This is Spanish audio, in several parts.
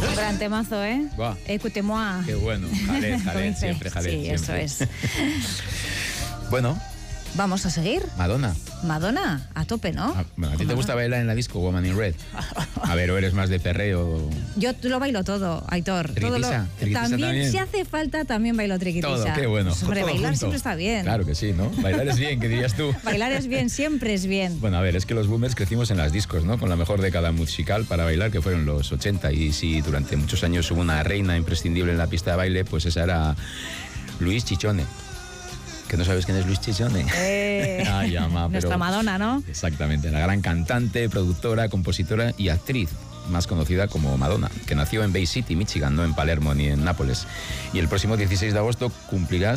Gran temazo, ¿eh? Buah. Écoutez-moi. Qué bueno. Jaled, siempre, Jaled. Sí, siempre. eso es. Bueno, Vamos a seguir. Madonna. Madonna, a tope, ¿no? Bueno, ¿a ti te gusta bailar en la disco Woman in Red? A ver, ¿o eres más de perreo? Yo lo bailo todo, Aitor. ¿Triquitisa? ¿Triquitisa También, si hace falta, también bailo triquitisa. Todo, qué bueno. Pues, hombre, todo bailar junto. siempre está bien. Claro que sí, ¿no? Bailar es bien, ¿qué dirías tú? Bailar es bien, siempre es bien. Bueno, a ver, es que los boomers crecimos en las discos, ¿no? Con la mejor década musical para bailar, que fueron los 80. Y si durante muchos años hubo una reina imprescindible en la pista de baile, pues esa era Luis Chichone. ¿Que no sabes quién es Luis Chichone? Ay, ama, Nuestra Madonna, ¿no? Exactamente, la gran cantante, productora, compositora y actriz, más conocida como Madonna, que nació en Bay City, Michigan, no en Palermo ni en Nápoles. Y el próximo 16 de agosto cumplirá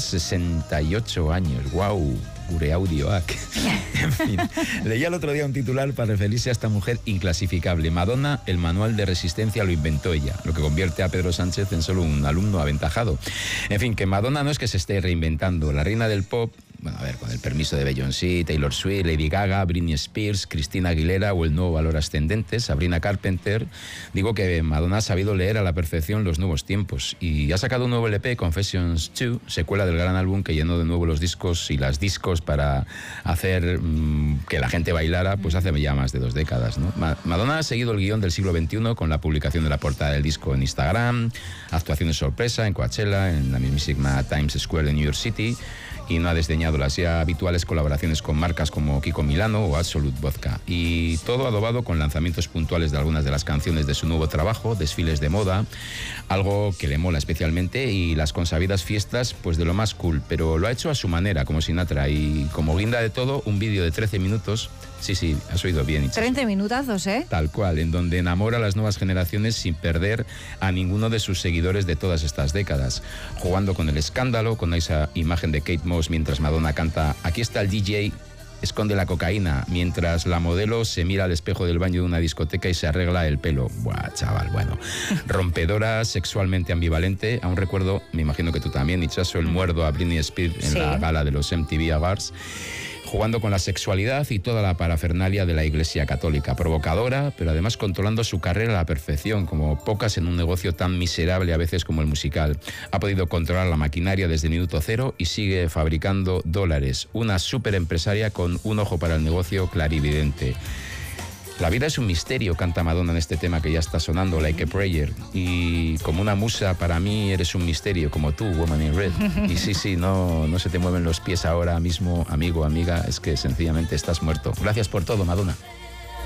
68 años. ¡Guau! Gure audioak. En fin, leía el otro día un titular para referirse a esta mujer inclasificable. Madonna, el manual de resistencia lo inventó ella, lo que convierte a Pedro Sánchez en solo un alumno aventajado. En fin, que Madonna no es que se esté reinventando. La reina del pop, bueno, a ver, con el permiso de Beyoncé, Taylor Swift, Lady Gaga, Britney Spears, Christina Aguilera o el nuevo valor ascendente, Sabrina Carpenter, digo que Madonna ha sabido leer a la perfección los nuevos tiempos y ha sacado un nuevo LP, Confessions 2, secuela del gran álbum que llenó de nuevo los discos y las discos para hacer que la gente bailara, pues hace ya más de 2 décadas, ¿no? Madonna ha seguido el guión del siglo XXI con la publicación de la portada del disco en Instagram, actuaciones sorpresa en Coachella, en la mismísima Times Square de New York City, y no ha desdeñado las ya habituales colaboraciones con marcas como Kiko Milano o Absolut Vodka. Y todo adobado con lanzamientos puntuales de algunas de las canciones de su nuevo trabajo, desfiles de moda, algo que le mola especialmente, y las consabidas fiestas, pues de lo más cool, pero lo ha hecho a su manera, como Sinatra, y como guinda de todo, un vídeo de 13 minutos, sí, has oído bien, Itziar. 30 minutazos, ¿eh? Tal cual, en donde enamora a las nuevas generaciones sin perder a ninguno de sus seguidores de todas estas décadas, jugando con el escándalo, con esa imagen de Kate Moss mientras Madonna canta "Aquí está el DJ, esconde la cocaína", mientras la modelo se mira al espejo del baño de una discoteca y se arregla el pelo. Buah, chaval, bueno. Rompedora, sexualmente ambivalente. Aún recuerdo, me imagino que tú también, Itchaso, el muerdo a Britney Spears en la gala de los MTV Awards, jugando con la sexualidad y toda la parafernalia de la Iglesia Católica. Provocadora, pero además controlando su carrera a la perfección, como pocas en un negocio tan miserable a veces como el musical. Ha podido controlar la maquinaria desde minuto cero y sigue fabricando dólares. Una súper empresaria con un ojo para el negocio clarividente. La vida es un misterio, canta Madonna en este tema que ya está sonando, Like a Prayer. Y como una musa, para mí eres un misterio, como tú, Woman in Red. Y sí, no se te mueven los pies ahora mismo, amigo, amiga, es que sencillamente estás muerto. Gracias por todo, Madonna.